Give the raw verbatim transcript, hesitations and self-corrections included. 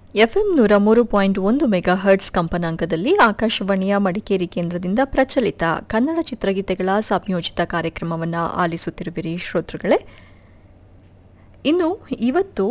FM ನೂರ ಮೂರು point ಒಂದು ಮೆಗಾ ಹರ್ಟ್ಸ್ ಕಂಪನಾಂಕದಲ್ಲಿ ಆಕಾಶವಾಣಿಯ ಮಡಿಕೇರಿ ಕೇಂದ್ರದಿಂದ ಪ್ರಚಲಿತ ಕನ್ನಡ ಚಿತ್ರಗೀತೆಗಳ ಸಂಯೋಜಿತ ಕಾರ್ಯಕ್ರಮವನ್ನು ಆಲಿಸುತ್ತಿರುವಿರಿ ಶ್ರೋತೃಗಳೇ. ಇನ್ನು ಇವತ್ತು